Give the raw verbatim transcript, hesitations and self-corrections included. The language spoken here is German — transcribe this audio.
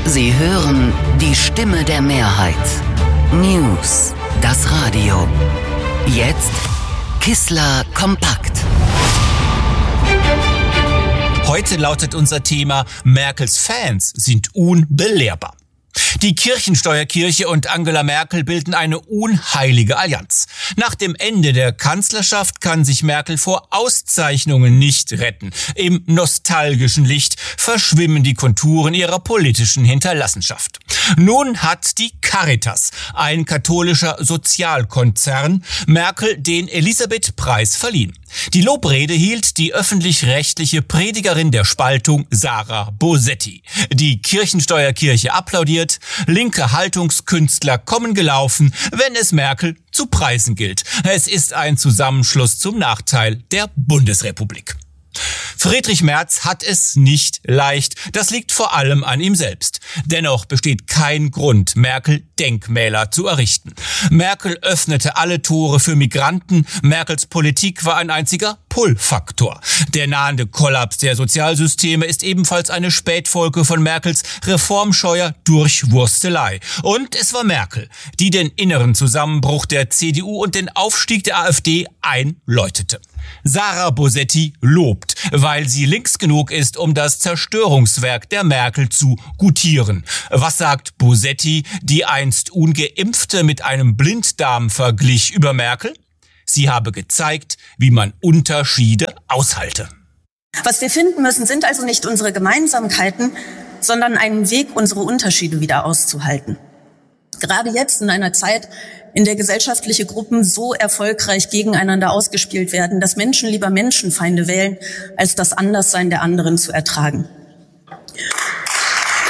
Sie hören die Stimme der Mehrheit. News, das Radio. Jetzt Kissler kompakt. Heute lautet unser Thema: Merkels Fans sind unbelehrbar. Die Kirchensteuerkirche und Angela Merkel bilden eine unheilige Allianz. Nach dem Ende der Kanzlerschaft kann sich Merkel vor Auszeichnungen nicht retten. Im nostalgischen Licht verschwimmen die Konturen ihrer politischen Hinterlassenschaft. Nun hat die Caritas, ein katholischer Sozialkonzern, Merkel den Elisabeth-Preis verliehen. Die Lobrede hielt die öffentlich-rechtliche Predigerin der Spaltung Sarah Bosetti. Die Kirchensteuerkirche applaudiert, linke Haltungskünstler kommen gelaufen, wenn es Merkel zu preisen gilt. Es ist ein Zusammenschluss zum Nachteil der Bundesrepublik. Friedrich Merz hat es nicht leicht. Das liegt vor allem an ihm selbst. Dennoch besteht kein Grund, Merkel Denkmäler zu errichten. Merkel öffnete alle Tore für Migranten. Merkels Politik war ein einziger Pull-Faktor. Der nahende Kollaps der Sozialsysteme ist ebenfalls eine Spätfolge von Merkels reformscheuer Durchwurstelei. Und es war Merkel, die den inneren Zusammenbruch der C D U und den Aufstieg der AfD einläutete. Sarah Bosetti lobt, weil sie links genug ist, um das Zerstörungswerk der Merkel zu gutieren. Was sagt Bosetti, die einst Ungeimpfte mit einem Blinddarm verglich, über Merkel? Sie habe gezeigt, wie man Unterschiede aushalte. Was wir finden müssen, sind also nicht unsere Gemeinsamkeiten, sondern einen Weg, unsere Unterschiede wieder auszuhalten. Gerade jetzt in einer Zeit, in der gesellschaftliche Gruppen so erfolgreich gegeneinander ausgespielt werden, dass Menschen lieber Menschenfeinde wählen, als das Anderssein der anderen zu ertragen.